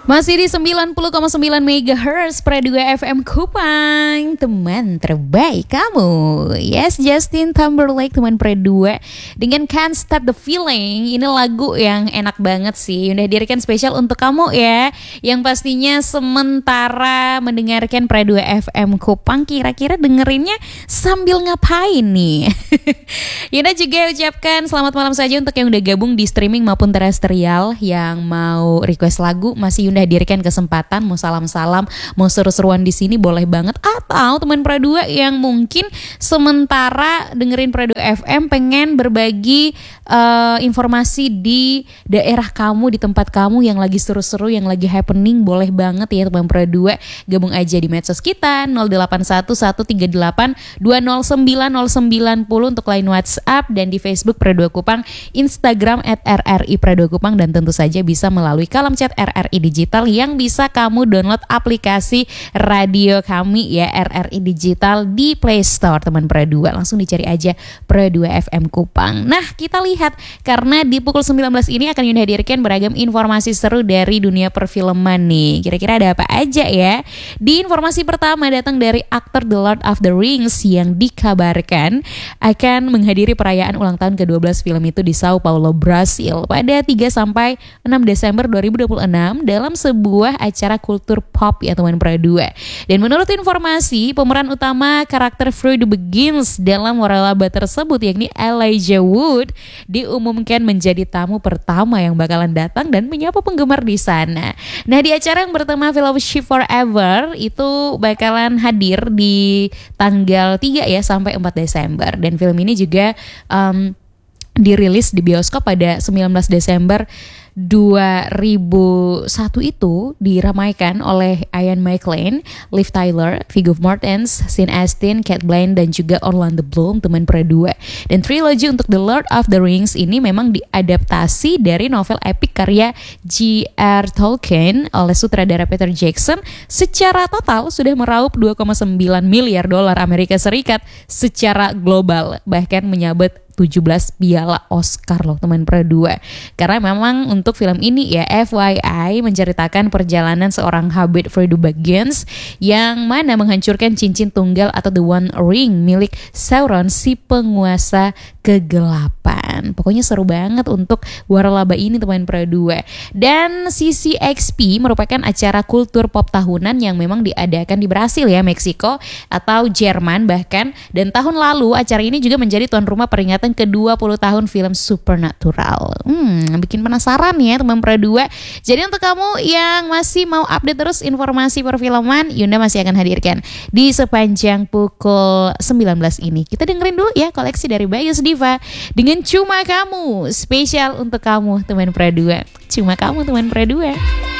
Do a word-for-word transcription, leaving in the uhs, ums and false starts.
Masih di sembilan puluh koma sembilan megahertz Pro dua F M Kupang, teman terbaik kamu. Yes, Justin Timberlake, teman Pro dua dengan Can't Stop the Feeling. Ini lagu yang enak banget sih. Udah dirikan spesial untuk kamu ya, yang pastinya sementara mendengarkan Pro dua F M Kupang, kira-kira dengerinnya sambil ngapain nih? Yunda juga ucapkan selamat malam saja untuk yang udah gabung di streaming maupun terestrial. Yang mau request lagu masih Yunda hadirkan kesempatan, mau salam-salam, mau seru-seruan di sini boleh banget. Atau teman Pro dua yang mungkin sementara dengerin Pro dua F M pengen berbagi uh, informasi di daerah kamu, di tempat kamu yang lagi seru-seru, yang lagi happening, boleh banget ya teman Pro dua. Gabung aja di medsos kita nol delapan satu satu tiga delapan dua nol sembilan nol sembilan nol untuk line WhatsApp, dan di Facebook Pro dua Kupang, Instagram at R R I Pro dua Kupang, dan tentu saja bisa melalui kolom chat R R I Digital yang bisa kamu download aplikasi radio kami ya, R R I Digital di Play Store teman Pro dua. Langsung dicari aja Pro dua F M Kupang. Nah, kita lihat karena di pukul sembilan belas ini akan Yunda hadirkan beragam informasi seru dari dunia perfilman nih. Kira-kira ada apa aja ya? Di informasi pertama datang dari aktor The Lord of the Rings yang dikabarkan akan menghadiri perayaan ulang tahun ke dua belas film itu di Sao Paulo, Brasil pada tiga sampai enam Desember dua ribu dua puluh enam dalam sebuah acara kultur pop ya teman Pro dua. Dan menurut informasi, pemeran utama karakter Frodo Baggins dalam waralaba tersebut, yakni Elijah Wood, diumumkan menjadi tamu pertama yang bakalan datang dan menyapa penggemar di sana. Nah, di acara yang bertema Fellowship Forever itu bakalan hadir di tanggal tiga ya sampai empat Desember. Dan film ini juga um, dirilis di bioskop pada sembilan belas Desember dua ribu satu itu, diramaikan oleh Ian McKellen, Liv Tyler, Viggo Mortensen, Sean Astin, Cate Blanchett, dan juga Orlando Bloom teman Pro dua. Dan trilogi untuk The Lord of the Rings ini memang diadaptasi dari novel epik karya J R Tolkien oleh sutradara Peter Jackson. Secara total sudah meraup dua koma sembilan miliar dolar Amerika Serikat secara global, bahkan menyabet tujuh belas piala Oscar loh teman Pro dua. Karena memang untuk film ini ya, F Y I, menceritakan perjalanan seorang Hobbit Frodo Baggins yang mana menghancurkan cincin tunggal atau The One Ring milik Sauron, si penguasa kegelapan. Pokoknya seru banget untuk waralaba ini teman Pro dua. Dan C C X P merupakan acara kultur pop tahunan yang memang diadakan di Brasil ya, Meksiko atau Jerman bahkan. Dan tahun lalu acara ini juga menjadi tuan rumah peringatan ke dua puluh tahun film Supernatural. Hmm, bikin penasaran ya teman Pro dua. Jadi untuk kamu yang masih mau update terus informasi perfilman, Yunda masih akan hadirkan di sepanjang pukul sembilan belas ini. Kita dengerin dulu ya koleksi dari Bias Diva dengan Cuma Kamu, spesial untuk kamu teman Pro dua. Cuma kamu teman Pro dua.